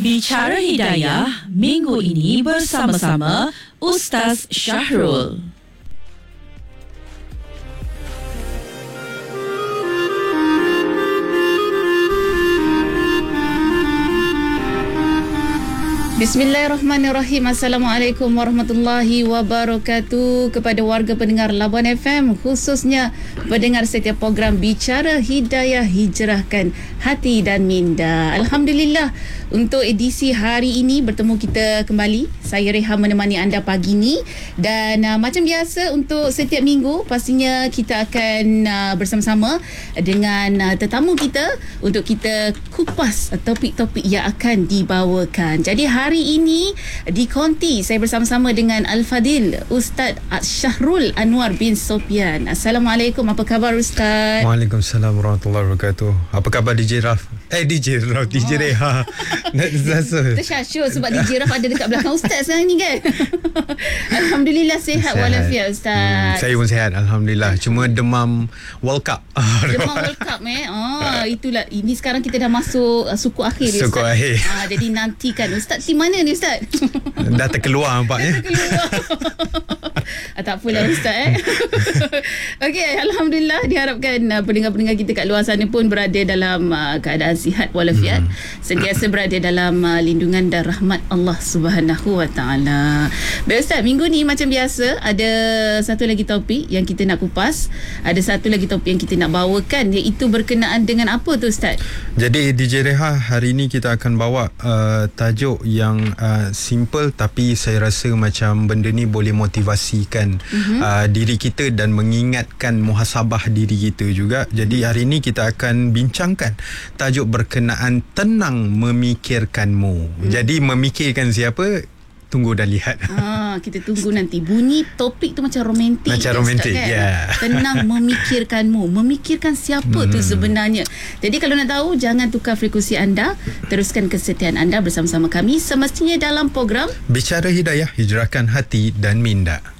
Bicara Hidayah minggu ini bersama-sama Ustaz Syahrul. Bismillahirrahmanirrahim. Assalamualaikum warahmatullahi wabarakatuh. Kepada warga pendengar Labuan FM, khususnya pendengar setiap program Bicara Hidayah, hijrahkan hati dan minda. Alhamdulillah, untuk edisi hari ini bertemu kita kembali. Saya Reha menemani anda pagi ni. Dan macam biasa untuk setiap minggu, pastinya kita akan bersama-sama dengan tetamu kita untuk kita kupas topik-topik yang akan dibawakan. Jadi hari ini di Konti saya bersama-sama dengan Al-Fadil Ustaz Syahrul Anwar bin Sopyan. Assalamualaikum, apa khabar Ustaz? Waalaikumsalam warahmatullahi wabarakatuh. Apa khabar DJ Raf? DJ Reha. Tersyasyur sebab DJ Raf ada dekat belakang Ustaz sekarang ni kan. Alhamdulillah sihat walafiat Ustaz. Saya pun sihat alhamdulillah. Cuma demam World Cup. Demam World Cup itulah. Ini sekarang kita dah masuk suku akhir Ustaz. Suku akhir. Jadi nantikan Ustaz tim mana ni Ustaz? Dah terkeluar nampaknya. Tak apalah Ustaz Okey, alhamdulillah, diharapkan pendengar-pendengar kita kat luar sana pun berada dalam keadaan sihat walafiat, sentiasa berada dalam lindungan dan rahmat Allah Subhanahu Wa Taala. Baik Ustaz, minggu ni macam biasa ada satu lagi topik yang kita nak kupas, ada satu lagi topik yang kita nak bawakan, iaitu berkenaan dengan apa tu Ustaz? Jadi DJ Reha, hari ni kita akan bawa tajuk yang simple, tapi saya rasa macam benda ni boleh motivasikan diri kita dan mengingatkan muhasabah diri kita juga. Jadi hari ini kita akan bincangkan tajuk berkenaan tenang memikirkanmu. Jadi memikirkan siapa? Tunggu dan lihat. Kita tunggu nanti. Bunyi topik tu macam romantik. Macam romantik, kan? Yeah. Tenang memikirkanmu. Memikirkan siapa tu sebenarnya. Jadi kalau nak tahu, jangan tukar frekuensi anda. Teruskan kesetiaan anda bersama-sama kami semestinya dalam program Bicara Hidayah, hijrahkan hati dan minda.